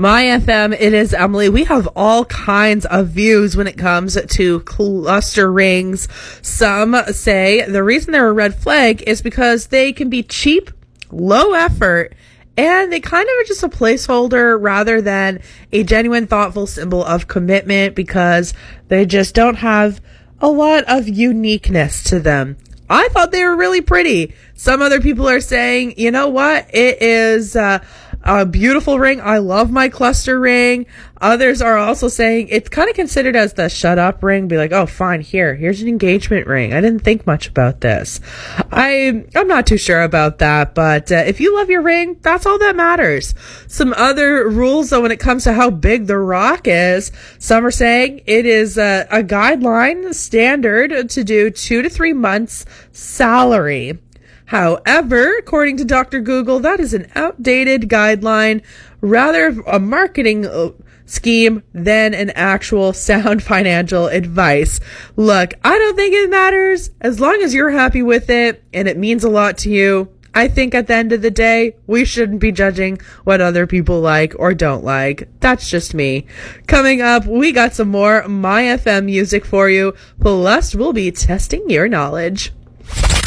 My FM, it is Emily. We have all kinds of views when it comes to cluster rings. Some say the reason they're a red flag is because they can be cheap, low effort, and they kind of are just a placeholder rather than a genuine, thoughtful symbol of commitment because they just don't have a lot of uniqueness to them. I thought they were really pretty. Some other people are saying, you know what? It is a beautiful ring. I love my cluster ring. Others are also saying it's kind of considered as the shut up ring. Be like, oh, fine, here's an engagement ring. I didn't think much about this. I'm not too sure about that, but if you love your ring, that's all that matters. Some other rules, though, when it comes to how big the rock is, some are saying it is a guideline standard to do 2 to 3 months salary. However, according to Dr. Google, that is an outdated guideline, rather a marketing scheme than an actual sound financial advice. Look, I don't think it matters as long as you're happy with it and it means a lot to you. I think at the end of the day, we shouldn't be judging what other people like or don't like. That's just me. Coming up, we got some more My FM music for you, plus we'll be testing your knowledge.